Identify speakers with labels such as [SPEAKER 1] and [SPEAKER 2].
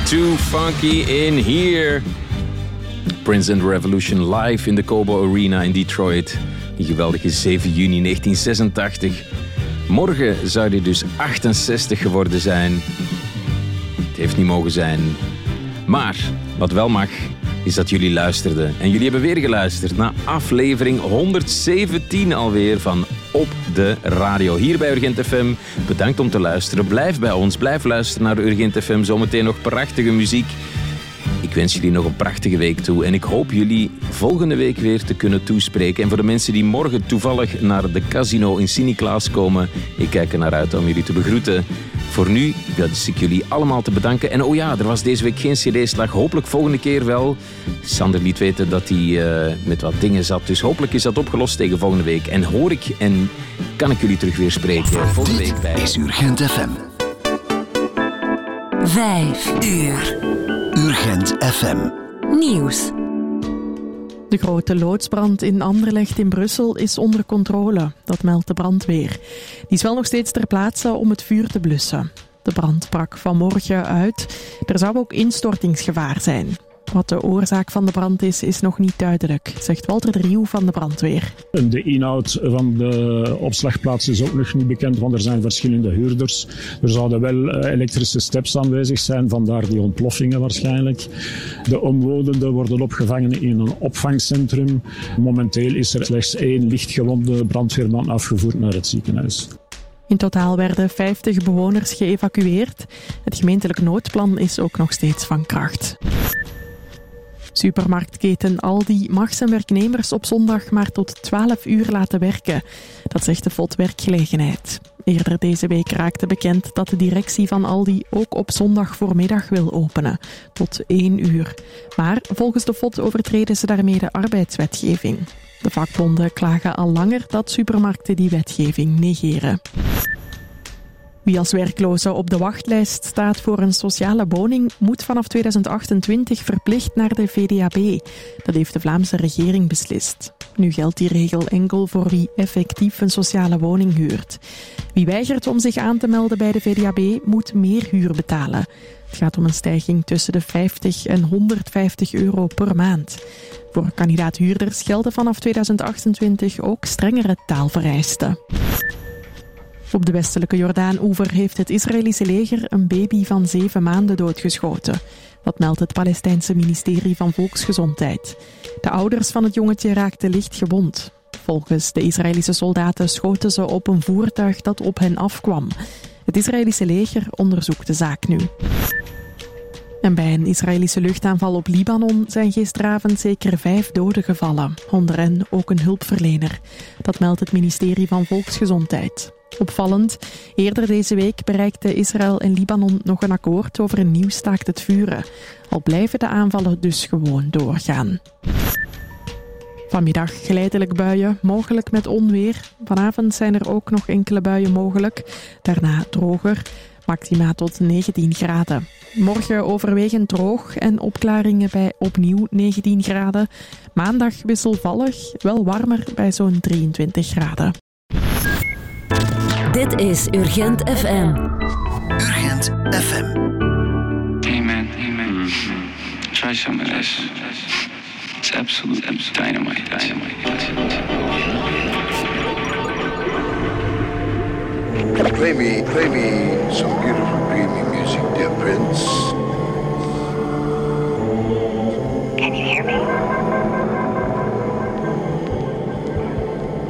[SPEAKER 1] Too funky in here. Prince and the Revolution live in de Cobo Arena in Detroit. Die geweldige 7 juni 1986. Morgen zou hij dus 68 geworden zijn. Het heeft niet mogen zijn. Maar wat wel mag, is dat jullie luisterden. En jullie hebben weer geluisterd naar aflevering 117 alweer van Op de Radio. Hier bij Urgent FM. Bedankt om te luisteren. Blijf bij ons. Blijf luisteren naar Urgent FM. Zometeen nog prachtige muziek. Ik wens jullie nog een prachtige week toe. En ik hoop jullie volgende week weer te kunnen toespreken. En voor de mensen die morgen toevallig naar de casino in Sint-Niklaas komen, ik kijk er naar uit om jullie te begroeten. Voor nu wens ik jullie allemaal te bedanken. En oh ja, er was deze week geen cd-slag. Hopelijk volgende keer wel. Sander liet weten dat hij met wat dingen zat. Dus hopelijk is dat opgelost tegen volgende week. En hoor ik en kan ik jullie terug weer spreken volgende week bij...
[SPEAKER 2] Dit is Urgent FM.
[SPEAKER 3] 5 uur.
[SPEAKER 2] Urgent FM.
[SPEAKER 3] Nieuws.
[SPEAKER 4] De grote loodsbrand in Anderlecht in Brussel is onder controle. Dat meldt de brandweer. Die is wel nog steeds ter plaatse om het vuur te blussen. De brand brak vanmorgen uit. Er zou ook instortingsgevaar zijn. Wat de oorzaak van de brand is nog niet duidelijk, zegt Walter de Rieuw van de brandweer.
[SPEAKER 5] De inhoud van de opslagplaats is ook nog niet bekend, want er zijn verschillende huurders. Er zouden wel elektrische steps aanwezig zijn, vandaar die ontploffingen waarschijnlijk. De omwonenden worden opgevangen in een opvangcentrum. Momenteel is er slechts 1 lichtgewonde brandweerman afgevoerd naar het ziekenhuis.
[SPEAKER 4] In totaal werden 50 bewoners geëvacueerd. Het gemeentelijk noodplan is ook nog steeds van kracht. Supermarktketen Aldi mag zijn werknemers op zondag maar tot 12 uur laten werken. Dat zegt de FOD Werkgelegenheid. Eerder deze week raakte bekend dat de directie van Aldi ook op zondag voormiddag wil openen, tot 1 uur. Maar volgens de FOD overtreden ze daarmee de arbeidswetgeving. De vakbonden klagen al langer dat supermarkten die wetgeving negeren. Wie als werkloze op de wachtlijst staat voor een sociale woning, moet vanaf 2028 verplicht naar de VDAB. Dat heeft de Vlaamse regering beslist. Nu geldt die regel enkel voor wie effectief een sociale woning huurt. Wie weigert om zich aan te melden bij de VDAB, moet meer huur betalen. Het gaat om een stijging tussen de 50 en 150 euro per maand. Voor kandidaat-huurders gelden vanaf 2028 ook strengere taalvereisten. Op de westelijke Jordaan-oever heeft het Israëlische leger een baby van 7 maanden doodgeschoten. Dat meldt het Palestijnse ministerie van Volksgezondheid. De ouders van het jongetje raakten licht gewond. Volgens de Israëlische soldaten schoten ze op een voertuig dat op hen afkwam. Het Israëlische leger onderzoekt de zaak nu. En bij een Israëlische luchtaanval op Libanon zijn gisteravond zeker 5 doden gevallen. Onder hen ook een hulpverlener. Dat meldt het ministerie van Volksgezondheid. Opvallend, eerder deze week bereikten Israël en Libanon nog een akkoord over een nieuw staakt het vuren. Al blijven de aanvallen dus gewoon doorgaan. Vanmiddag geleidelijk buien, mogelijk met onweer. Vanavond zijn er ook nog enkele buien mogelijk. Daarna droger, maxima tot 19 graden. Morgen overwegend droog en opklaringen bij opnieuw 19 graden. Maandag wisselvallig, wel warmer bij zo'n 23 graden.
[SPEAKER 3] Dit is Urgent FM.
[SPEAKER 2] Urgent FM.
[SPEAKER 6] Amen. Try some of this. It's absolute dynamite.
[SPEAKER 7] Play me some beautiful dreamy music, dear Prince.